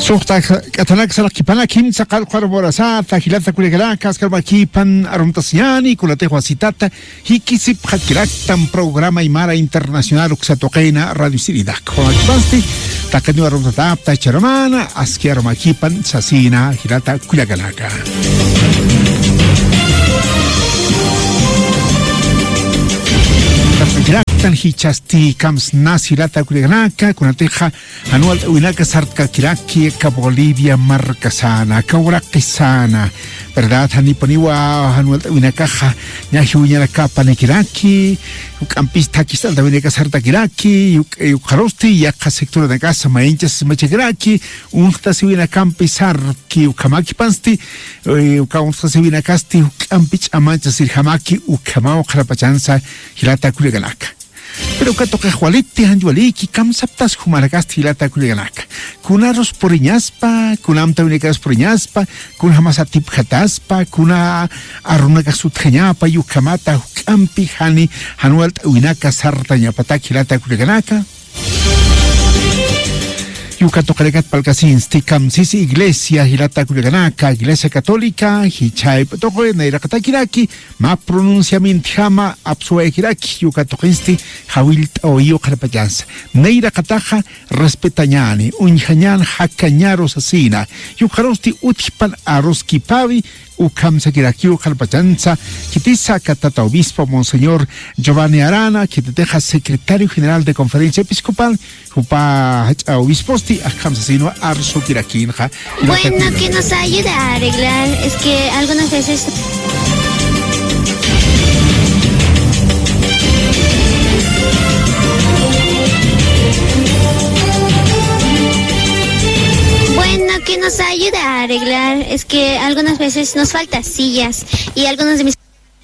Suhta katanak salakipana kim sakal qarborasa tahilata kulegala kaskarmakipan arumtasiani kulate huasitata hikisip hatkiraktan programa Imara Internacional uksatoqeina Radio Siridak huakibasti takanu arumtatapta charamana askiarmakipan sasina hilata kulegalaka tan hichasti kams nasirata kuleganaka kunateja anual winaka sartka kiraki ka Bolivia marcasana ka urakisana verdad haniponiwa anual winaka nyahunya ka panekiraki campista kisal da winaka sarta kiraki ukarosti ya ka sector de casa mainchas machiraki unta siwina campisar ki ukamaki pansti ukaunta siwina kasti campich amancha sirhamaki ukamao kharapachansa hilata kuleganaka pero que toque Jualete Anjualiki kam saptas humaragasti hilata kuleganaka kuna ros poriñaspa kuna amta unekas poriñaspa kuna hamasatip hataspa kuna arunaka sutjañapa yukamata hukampi hani hanualt winaka sarta ñapata hilata kuleganaka Yucatocaregat palcasinsti sisi iglesia hilata kuleganaka iglesia católica hichay toque neirakatakiraki ma pronunciamiento jama absuekiraki yucatoquinsti hawil oio carpayanza neirakataja respetañani unjañan hakañaros asina yucarosti utjipan aroskipavi ukamsakiraki carpayanza kipisa catata obispo monseñor Giovanni Arana que te deja secretario general de conferencia episcopal upa obisposti akamsasino arsokirakinja. Bueno, que nos ayude a arreglar es que algunas veces que nos ayuda a arreglar es que algunas veces nos faltan sillas y algunos de mis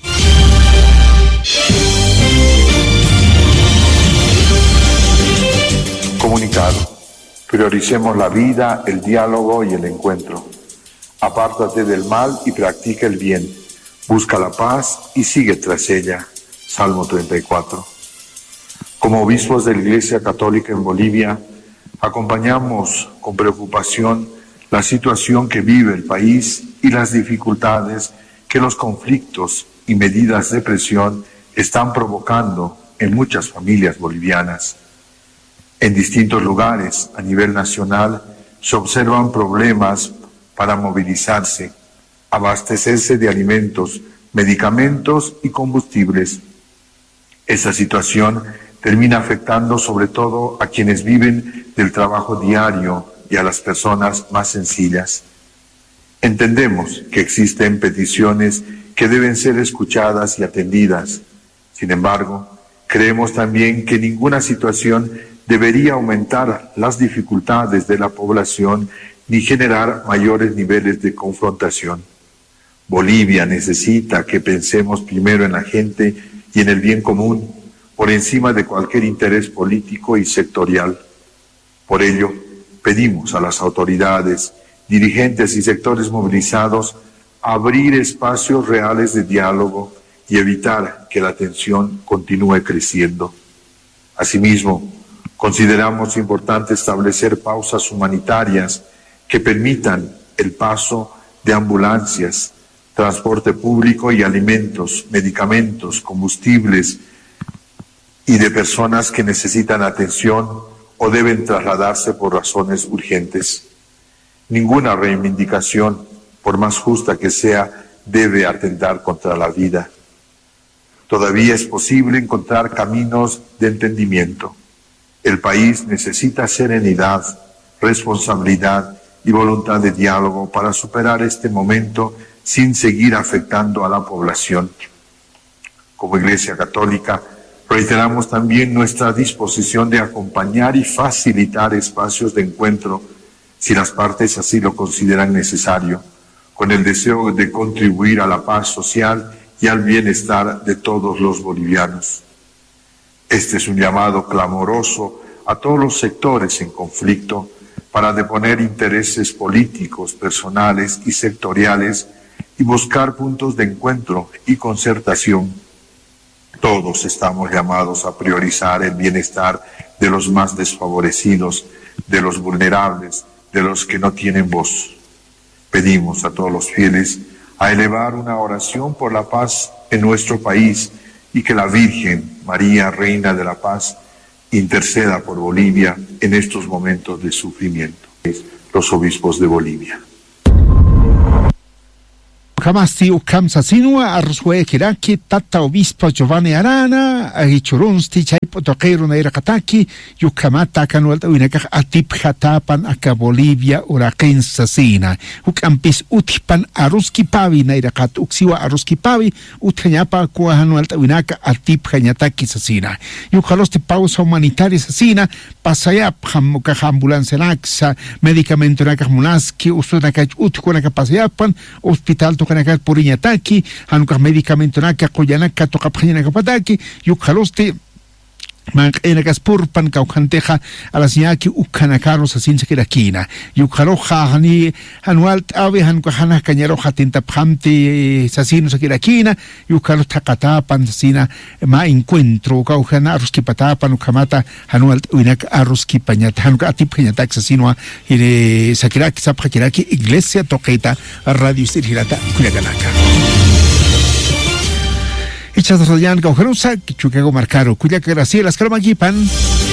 comunicado. Prioricemos la vida, el diálogo y el encuentro. Apártate del mal y practica el bien. Busca la paz y sigue tras ella. Salmo 34. Como obispos de la Iglesia Católica en Bolivia, acompañamos con preocupación la situación que vive el país y las dificultades que los conflictos y medidas de presión están provocando en muchas familias bolivianas. En distintos lugares a nivel nacional se observan problemas para movilizarse, abastecerse de alimentos, medicamentos y combustibles. Esa situación termina afectando sobre todo a quienes viven del trabajo diario y a las personas más sencillas. Entendemos que existen peticiones que deben ser escuchadas y atendidas. Sin embargo, creemos también que ninguna situación debería aumentar las dificultades de la población ni generar mayores niveles de confrontación. Bolivia necesita que pensemos primero en la gente y en el bien común, por encima de cualquier interés político y sectorial. Por ello, pedimos a las autoridades, dirigentes y sectores movilizados abrir espacios reales de diálogo y evitar que la tensión continúe creciendo. Asimismo, consideramos importante establecer pausas humanitarias que permitan el paso de ambulancias, transporte público y alimentos, medicamentos, combustibles y de personas que necesitan atención o deben trasladarse por razones urgentes. Ninguna reivindicación, por más justa que sea, debe atentar contra la vida. Todavía es posible encontrar caminos de entendimiento. El país necesita serenidad, responsabilidad y voluntad de diálogo para superar este momento sin seguir afectando a la población. Como Iglesia Católica, reiteramos también nuestra disposición de acompañar y facilitar espacios de encuentro, si las partes así lo consideran necesario, con el deseo de contribuir a la paz social y al bienestar de todos los bolivianos. Este es un llamado clamoroso a todos los sectores en conflicto para deponer intereses políticos, personales y sectoriales y buscar puntos de encuentro y concertación. Todos estamos llamados a priorizar el bienestar de los más desfavorecidos, de los vulnerables, de los que no tienen voz. Pedimos a todos los fieles a elevar una oración por la paz en nuestro país y que la Virgen María, Reina de la Paz, interceda por Bolivia en estos momentos de sufrimiento. Los obispos de Bolivia. Kamasti ukamsa sinua arsue kiraki tata obispo Giovanni Arana agichurunsti chaipo toquero na irakataki yukamata kanualta winakak atip hatapan aka Bolivia urakensa sina ukampis uthipan aruski pavi na irakat uksiwa aruski pavi uthanyapa kwa hanualta winaka atip hanyataki sasina yukalosti pausa humanitaria sasina pasaya hamuka ambulancia naksa medicamento nakak munaski ustunaka utkuna pasayapan hospital kanaka puriñataki hanuka medicamento naka qoyanaka toqaphañanaka pataki yukhaloste manqenakas purpan kaujanteja alasiñaki ukhanakaros asinsa kirakina yukhaloja hani anual ave hanuka hana kañaroja tintaphamte sasino sakirakina yukhalos taqatapan sasina ma encuentro kaujana aruskipatapan ukhamata anual winak aruskipañata hanuka atiphañatak sasino ire sakiraki sapjakiraki iglesia toqeta radio sirhirata kuyaganaka Ichas Rodian Gaujerusa, Chucago Marcaro, Cuyaca Graciela, Scramagipan.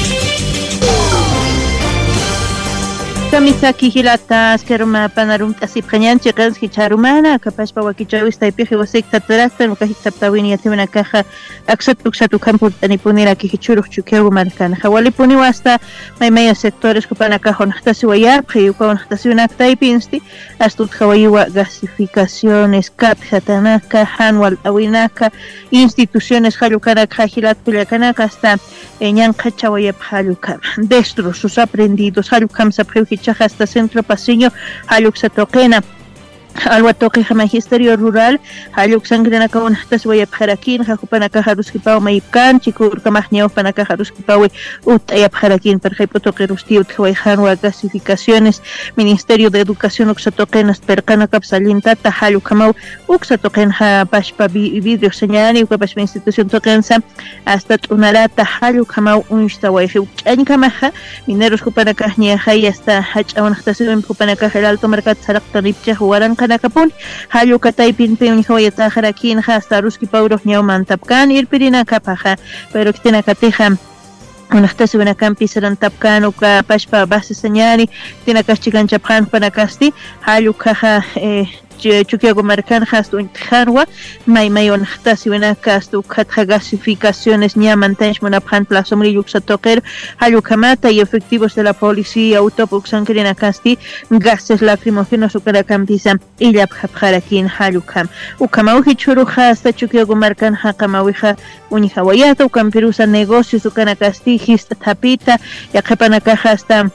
Kamisaki hilata askerma panarum tasipjanyan chekans hicharumana capaz pa wakichawis taipiji wasik tatarasta nuka hitaptawini yatimena caja axatuk campo tanipunira ki hichuru chukeu marcana hawali puni wasta may sectores kupana cajonhtasi wayar piyuka htasi una taipinsti astut hawaiwa gasificaciones cap hatanaka hanwal awinaka instituciones halukana kajilat kuliakanaka hasta ñan kachawaya haluka destro sus aprendidos halukam sapri hasta centro paseño haluk satoqena alwatoqi magisterio rural haluk sangrena kawan hasta suaya pharakin hakupana ka haruski paw mayipkan chikur kamahniaw panaka haruski paw utaya pharakin per hipotoqi rusti utkhway hanwa gasificaciones ministerio de educación uksatoqena perkana kapsalinta ta haluk kamaw uksatoqena pashpa vidrio señalani ukapashpa institución toqensa hasta tunarata haluk kamaw unstaway chani kamaha mineros kupana kahnia hay hasta hachawan hasta suben kupana ka alto mercat salaqta ripcha huaran nakapun halu katay pinpin hoyata harakin hasta ruski pauros nyauman tapkan irpirina kapaja pero kitina kateja unahtas una campi serán tapkan uka pashpa base señali tina kaschigan chaphan para kasti halu kaja chukiago marcan hastu intjanwa may unahtas una kastu katja gasificaciones niamantansh monaphan plasomri yuksatoker halu kamata y efectivos de la policía autopuxan kirina kasti gases lacrimógenos ukara campisa y la pjarakin halukam ukamauhi churuja hasta chukiago marcan hakamauija unihawayata ukampirusa negocios ukana kasti hista tapita ya kapana kaja hasta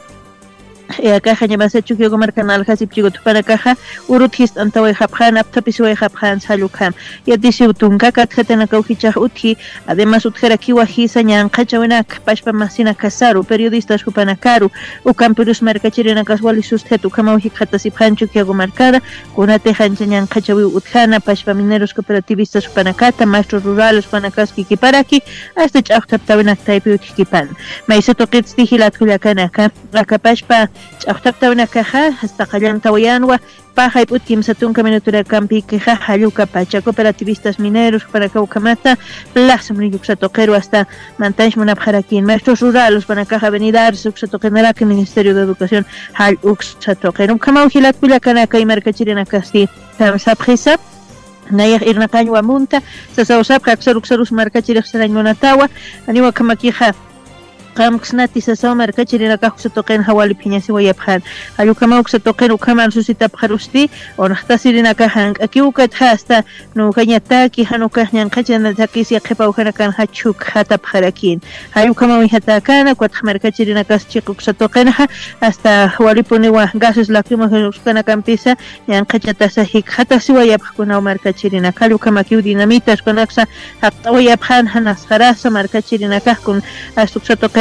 caja llama chukiago marcan alhasip chigotupana caja uruthis antaway haphan aptapisway haphan salukam ya disi utunka katjatana kauhicha uthi además utjeraki wahisa ñan qachawinak pashpa masina kasaru periodistas kupanakaru ukampirus markachirina kaswali sustetu kamauhi khatasiphan chukiago marcada kunate hancha ñan qachawi utjana pashpa mineros cooperativistas kupanakata maestros rurales panakaski kiparaki hasta chaqtaptawinak taypi uthikipan maisato qitsti hilat kullakanaka akapashpa chaqtaptawna caja hasta qallan tawayanwa paja putkim satunka minutura campi queja haluka pacha cooperativistas mineros para caucamata plaza mriyuksatoquero hasta mantansh munapjarakin maestros rurales para caja avenida suksatoquenara que ministerio de educación hal uksatoquero kamauhilat pulakanaka y marcachirina casti sapjisa nayah irnaqañwa munta sasawsap kaksaruksarus markachirix sarañmonatawa aniwa kamakija qamksnati sasaw markachirina kahusatoqen hawali phiñasi wayaphan alukama uksatoqen ukaman susitapharusti onahtasirina kahan akiukat hasta no kañataki hanuka ñanqachana takisi qhipa uhanakan hachuk hatapharakin alukama wihatakana kwat markachirina kaschiq uksatoqen hasta hawalipuniwa gases lacrimógenos kana kampisa ñanqachata sahik hatasi wayapkhuna markachirina kalukama kiu dinamitas konaksa haqta wayaphan hanas kharasa markachirina kahkun asuksatoqen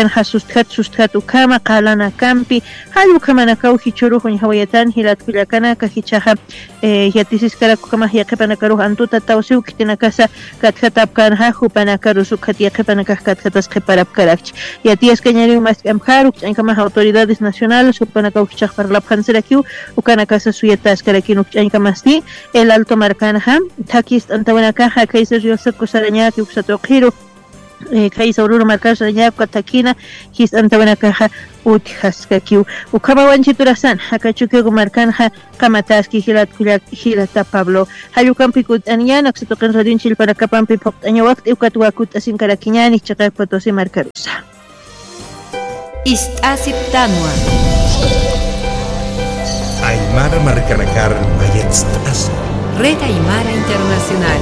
kanja susthat ukama qalana kampi halu kamana kauhi churuhun hawayatan hilat kulakana kahichaha yatisis karaku kama yaqipana karuh antuta tawsiu kitina kasa kathatap kanha hupana karusu khatiyaqipana kathatas qiparap karakch yatias kañari mas amharuk kama autoridades nacionales hupana kauhichah parlap hansirakiu ukana kasa suyatas karakinu kama sti el alto markanha takis antawana kaha kaisa riosat kusarañaki uksatoqiru kaisa ururu markas rañaka takina his antawana kaha uthaskakiu ukama wanchiturasan akachukiu markanja kamataski hilata Pablo hayukampi kutaniana ksatoqin radin chilpana kapampi poqtaña waqti ukatwakut asinkarakiñani chaqay Potosí markarusa Istasiptanua Aymara Marcanakar Mayetstas Red Aymara Internacional.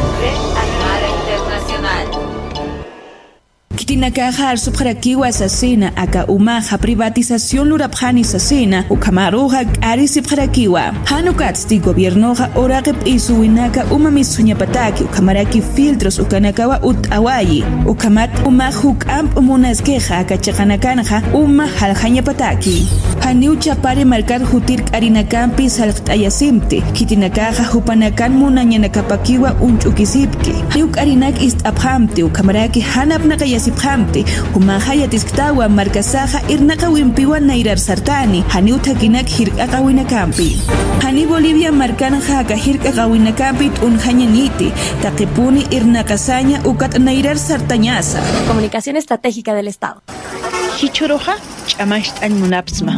Kitinakaja subjarakiwa asesina aka umaja privatización lurapjani asesina ukamaruja arisipjarakiwa hanukatsti gobiernoja oraqip isuwinaka umamisuñapataki ukamaraki filtros ukanakawa utawayi ukamat umajuk amp munaskeja aka chaqanakanja uma haljañapataki haniu chapari marcar hutirk arinakampi salqtayasimti kitinakaja hupanakan munañanakapakiwa unchukisipki haniuk arinak istaphamti ukamaraki hanapnaqayasi Hamte, Humahaya Tisktawa, Marcasaja, Irnakawimpiwa Nairar Sartani, Haniu Takinak Hirkakawina Campi. Hani Bolivia Marcanja, Hirkakawina Campi, Unjañaniti, Takipuni, Irnakasaña, Ukat Nairar Sartañasa. Comunicación Estratégica del Estado. Hichuroja, Chamasht Munapsma.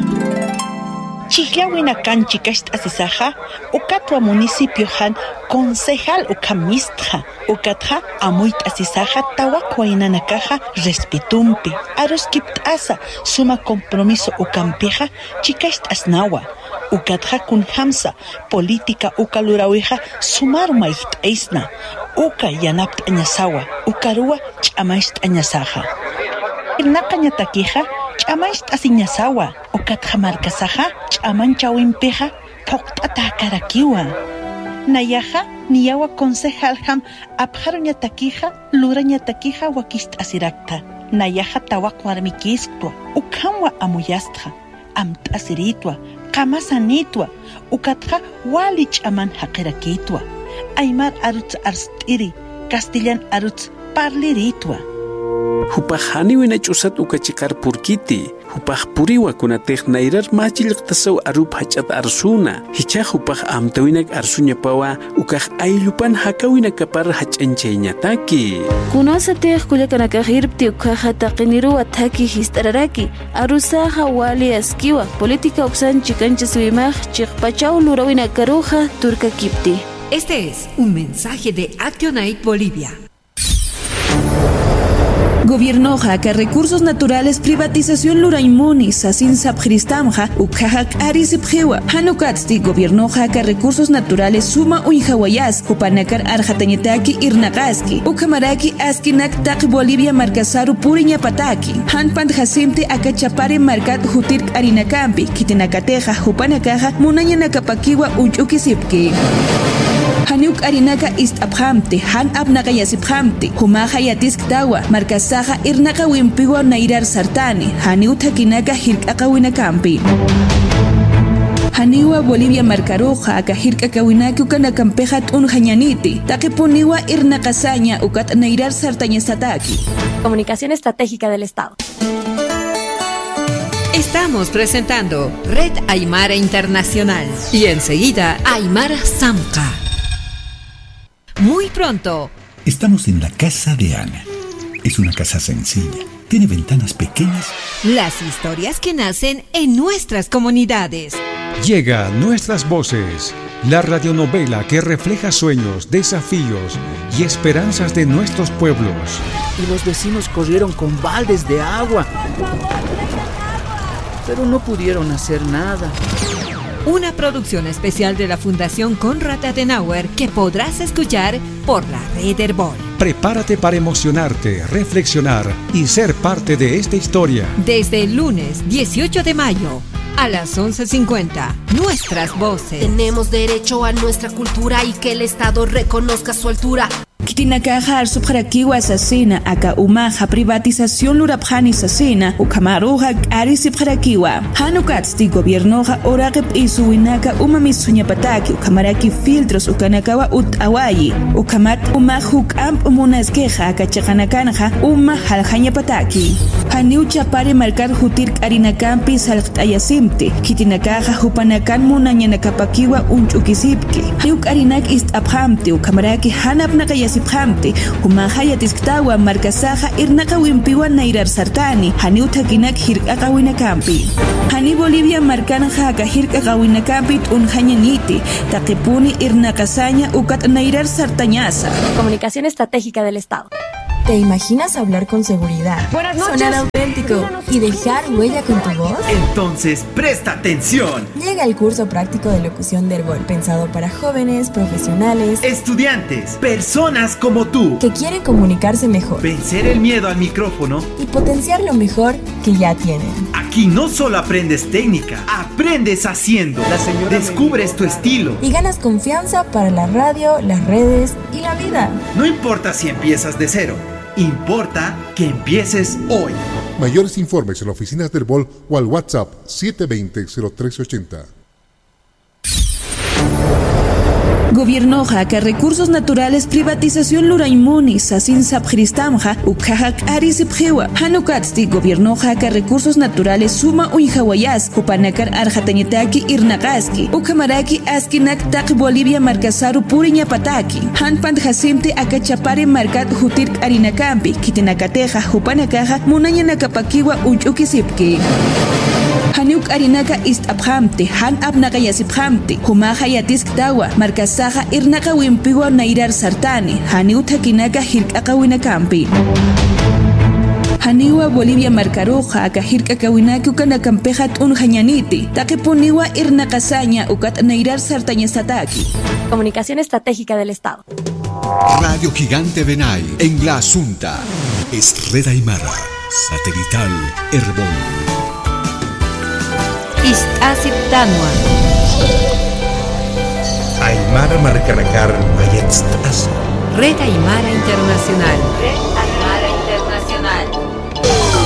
Chihlawina Kanchikast Asisaja, Ukatwa Municipio Han, Concejal Ukamistja, Ukatja Amuit Asisaja, Tawakwaina Nakaja, Respetumpi, Aroskipt Asa, Suma Compromiso Ukampeja, Chikast Asnawa, Ukatja Kunhamsa, Política Ukaluraweja, Sumarmaicht Eisna, Uka Yanapt Añasawa, Ukarua Chamasht Añasaja. Irnakañataquija, Chamaist asiñasawa, ukatja marcasaja, chamanchawimpeja, poqtata karakiwa. Nayaja, niyawa concejal ham, abjaruñataquija, lurañataquija wakist asirakta. Nayaja tawak warmikisktua, ukamwa amuyastja, amtasiritwa, kamasanitwa, ukatja wali chaman haqirakitwa. Aymar arutz arstiri, Castellan arutz parliritwa. Hupajani winachusat ukachikar purkiti, hupaj puriwa kunatej nairar machilqtasaw arup hachat arsuna, hicha hupaj amtawinak arsunya pawa ukaj aylupan hakawina kapar hachanchayñataki. Kunasatej kullakanakajirpti ukaja taqiniru ataki histararaki, arusaja wali askiwa, política uksan chikancha suimaj chiqpachaw lurawina karuja turkakipti. Este es un mensaje de Actionaid Bolivia. Gobierno Jaca, Recursos Naturales, Privatización Luraimuni, Sasin Sabjristamja, Ukajak Arisipjewa, Hanukatsti, Gobierno Jaca, Recursos Naturales, Suma Uinhawayas, Upanakar Arjatañetaki, Irnagaski, Ukamaraki, Askinak, Tak Bolivia, Marcasaru, Puriñapataki, Hanpan Jasimte, Akachapare, Marcat, Jutirk Arinakampi, Kitinakateja, Upanakaja, Munañanakapakiwa, Unchukisipki. Haniuk arinaka ist abhamte, han abnakayasiphamte, humaja yatisktagua, marcasaja irnaka wimpiwa nairar sartani, haniu takinaka hirkakawinakampi. Haniwa Bolivia marcaruja, akahirkakawinaki ukanakampehat unjañaniti, takipuniwa irnakasaña ukat nairar sartañasataki. Comunicación Estratégica del Estado. Estamos presentando Red Aymara Internacional y enseguida Aymara Samca. Muy pronto. Estamos en la casa de Ana. Es una casa sencilla. Tiene ventanas pequeñas. Las historias que nacen en nuestras comunidades. Llega Nuestras Voces, la radionovela que refleja sueños, desafíos y esperanzas de nuestros pueblos. Y los vecinos corrieron con baldes de agua, pero no pudieron hacer nada. Una producción especial de la Fundación Konrad Adenauer que podrás escuchar por la red Herbol. Prepárate para emocionarte, reflexionar y ser parte de esta historia. Desde el lunes 18 de mayo a las 11:50, Nuestras Voces. Tenemos derecho a nuestra cultura y que el Estado reconozca su altura. Kitinakaja subjarakiwa asesina aka umaja privatización lurapjani asesina ukamaruja ari subjarakiwa hanukatsti gobiernoja oraqip isuinaka umamisuñapataki ukamaraki filtros ukanakawa utawayi ukamat umahuk amp munaskeja aka chaqanakanja uma haljañapataki haniu chapari marcar hutir arinakampi salqtayasimti kitinakaja hupanakan munañanakapakiwa unchukisipki haniuk arinak istaphamti ukamaraki hanapnaka yasiphamti humahayatisqtawa markasaja irnaqawimpiwa nairar sartani haniu thakinak hirqaqawinakampi hani Bolivia markanja aka hirqaqawinakampi t'unjañaniti taqipuni irnaqasaña ukat nairar sartañasa. Comunicación estratégica del Estado. ¿Te imaginas hablar con seguridad? Buenas noches. Sonar auténtico y dejar huella con tu voz. Entonces, presta atención. Llega el curso práctico de locución de Herbol, pensado para jóvenes, profesionales, estudiantes, personas como tú, que quieren comunicarse mejor, vencer el miedo al micrófono y potenciar lo mejor que ya tienen. Aquí no solo aprendes técnica, aprendes haciendo. Descubres tu estilo y ganas confianza para la radio, las redes y la vida. No importa si empiezas de cero, importa que empieces hoy. Mayores informes en oficinas del Herbol o al WhatsApp 720-0380. Gobierno que recursos naturales privatización luraimuni sasin sabjristamja ukajak arisipjewa hanukatsti gobierno que recursos naturales suma uinjawayas upanakar arjatañitaki irnaqaski ukamaraki askinak taq Bolivia markasaru puriñapataki hanpant jasimte akachapari markat hutir arinakampi kitinakateja upanakaja munañanakapakiwa unchukisipki haniuk arinaka istaphamte han apnaka yasiphamte humaja yatisqtawa markasaja irnaka wimpiwa nairar sartani haniu thakinaka hirqaqawinakampi haniwa Bolivia marcaruja aka hirqaqawinaki ukanakampeja t'unjañaniti taqipuniwa irnaqasaña ukat nairar sartañasataki. Comunicación estratégica del Estado. Radio Gigante Benay en La Asunta es Red Aymara Satelital Herbol. Istasiptanua Aymara Marcanakar Mayetstas Red Aymara Internacional.